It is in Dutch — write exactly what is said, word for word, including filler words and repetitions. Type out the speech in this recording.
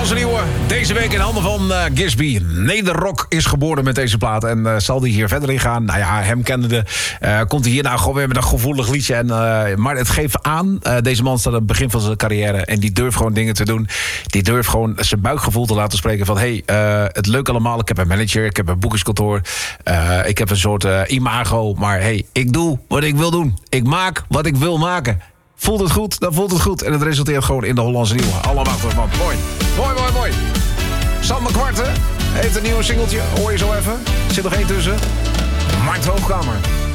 Hollandse Nieuwe. Deze week in handen van uh, Gisby. Nederrock is geboren met deze plaat. En uh, zal die hier verder in gaan? Nou ja, hem kennende uh, komt hij hier nou gewoon weer met een gevoelig liedje. En, uh, maar het geeft aan, uh, deze man staat aan het begin van zijn carrière. En die durft gewoon dingen te doen. Die durft gewoon zijn buikgevoel te laten spreken van... hé, hey, uh, het leuk allemaal. Ik heb een manager, ik heb een boekingskantoor. Uh, ik heb een soort uh, imago. Maar hey, ik doe wat ik wil doen. Ik maak wat ik wil maken. Voelt het goed, dan voelt het goed. En het resulteert gewoon in de Hollandse Nieuwe. Allemaal man. Mooi, mooi, mooi, mooi. Sander Kwarten heeft een nieuwe singeltje. Hoor je zo even. Zit nog één tussen. Markt Hoogkamer.